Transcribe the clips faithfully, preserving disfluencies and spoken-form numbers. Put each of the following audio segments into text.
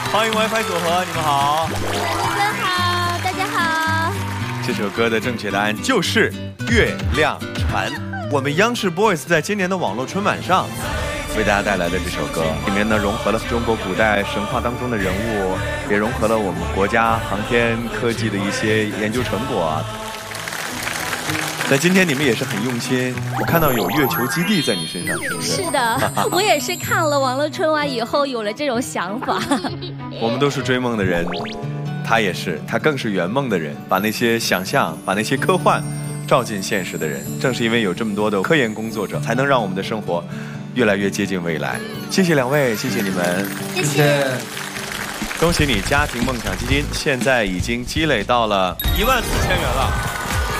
欢迎 WiFi 组合，你们好。 你们好，大家好。 这首歌的正确答案就是《月亮船》。我们央视 Boys 在今年的网络春晚上为大家带来的这首歌，里面呢融合了中国古代神话当中的人物，也融合了我们国家航天科技的一些研究成果。在今天你们也是很用心，我看到有月球基地在你身上，是不是？ 是的，我也是看了网络春晚以后有了这种想法。 我们都是追梦的人，他也是，他更是圆梦的人，把那些想象，把那些科幻照进现实的人。正是因为有这么多的科研工作者，才能让我们的生活越来越接近未来。谢谢两位，谢谢你们， 谢谢。 恭喜你，家庭梦想基金现在已经积累到了一万四千元了。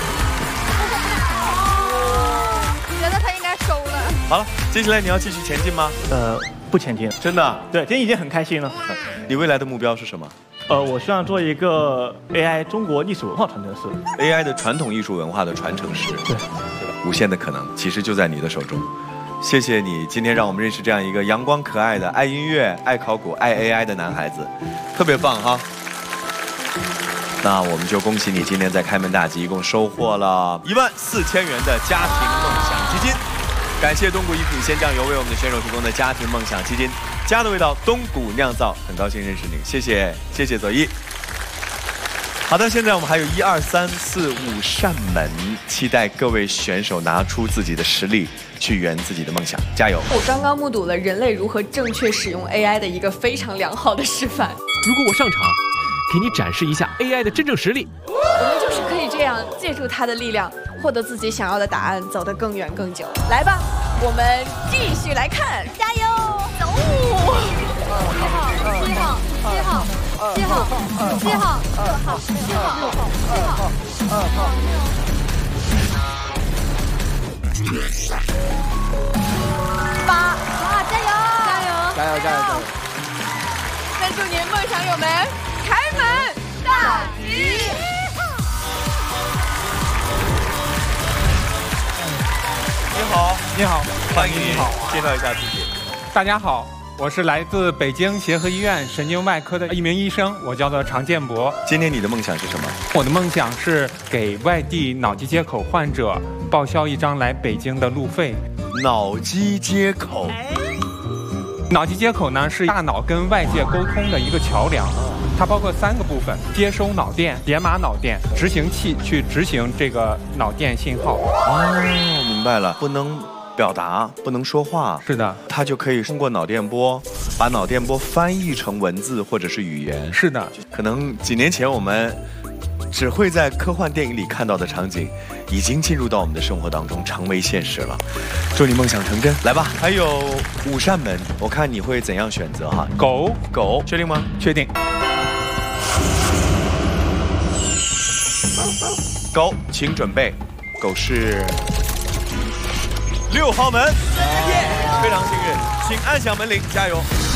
好了，接下来你要继续前进吗？ 呃，不前进。 真的？ 对，今天已经很开心了。 你未来的目标是什么？ 呃，我希望做一个 A I 中国历史文化传承师 ，A I 的传统艺术文化的传承师。 对， 无限的可能其实就在你的手中。谢谢你今天让我们认识这样一个阳光可爱的、爱音乐、爱考古、爱 A I 的男孩子，特别棒哈。那我们就恭喜你今天在开门大吉一共收获了一万四千元的家庭梦想基金。感谢东谷一品鲜酱油为我们的选手提供的家庭梦想基金，家的味道，东谷酿造，很高兴认识你，谢谢，谢谢左一。好的，现在我们还有一二三四五扇门，期待各位选手拿出自己的实力去圆自己的梦想，加油！ 我刚刚目睹了人类如何正确使用 A I 的一个非常良好的示范。 如果我上场，给你展示一下 A I 的真正实力， 我们就是可以这样借助它的力量，获得自己想要的答案，走得更远更久。来吧，我们继续来看，加油，走！ 七号，七号，七号，七号，七号，二号，七号，六号，七号，二号。 八，啊，加油， 加油， 加油，加油，加油！ 那祝您梦想友们开门大吉！ 你好， 你好， 欢迎你， 你好， 介绍一下自己。 大家好，我是来自北京协和医院神经外科的一名医生，我叫做常建博。 今天你的梦想是什么？ 我的梦想是给外地脑机接口患者报销一张来北京的路费。 脑机接口。 脑机接口呢是大脑跟外界沟通的一个桥梁，它包括三个部分：接收脑电、解码脑电、执行器去执行这个脑电信号。 哦，明白了，不能表达，不能说话， 是的， 它就可以通过脑电波把脑电波翻译成文字或者是语言。 是的， 可能几年前我们只会在科幻电影里看到的场景，已经进入到我们的生活当中，成为现实了。祝你梦想成真，来吧！还有五扇门，我看你会怎样选择哈？ 狗， 狗，确定吗？ 确定。 狗，请准备，狗是六号门，非常幸运，请按响门铃，加油！